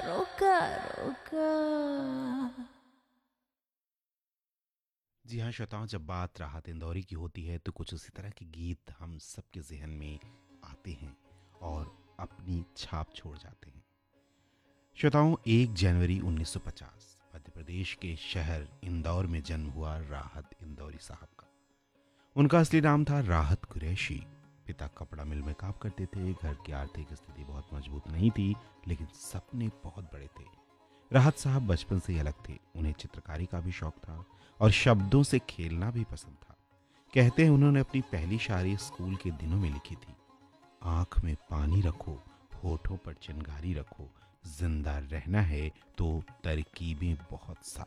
रोका रोका। जी हाँ श्रोताओं, जब बात राहत इंदौरी की होती है तो कुछ उसी तरह के गीत हम सबके जहन में आते हैं और अपनी छाप छोड़ जाते हैं। श्रोताओं, 1 जनवरी 1950 मध्य प्रदेश के शहर इंदौर में जन्म हुआ राहत इंदौरी साहब का। उनका असली नाम था राहत कुरैशी। पिता कपड़ा मिल में काम करते थे। घर की आर्थिक स्थिति बहुत मजबूत नहीं थी, लेकिन सपने बहुत बड़े थे। राहत साहब बचपन से ही अलग थे। उन्हें चित्रकारी का भी शौक था और शब्दों से खेलना भी पसंद था। कहते हैं उन्होंने अपनी पहली शायरी स्कूल के दिनों में लिखी थी। आंख में पानी रखो, होठों पर चिंगारी रखो, जिंदा रहना है तो तरकीबें बहुत सारी